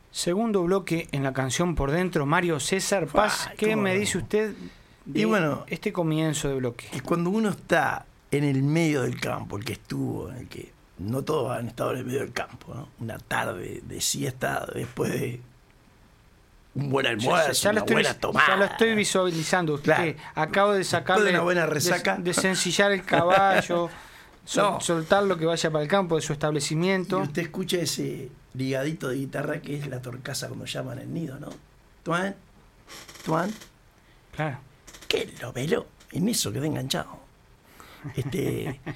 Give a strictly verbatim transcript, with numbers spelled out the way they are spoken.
Segundo bloque en la canción Por Dentro, Mario César Paz. Ay, ¿Qué cómo me no. dice usted de Y bueno, este comienzo de bloque? que cuando uno está en el medio del campo, el que estuvo, el que no todos han estado en el medio del campo, ¿no? Una tarde de siesta después de un buen almuerzo, Ya, ya, ya una lo estoy, buena tomada. ya lo estoy visualizando. Claro. Que acabo de sacarle, Después de una buena resaca. De, de sencillar el caballo, sol, No. soltarlo que vaya para el campo de su Y establecimiento. usted escucha ese ligadito de guitarra que es la torcaza cuando llaman el nido, ¿no? Tuan, tuan, Claro. que lo veló, en eso quedé enganchado. Este,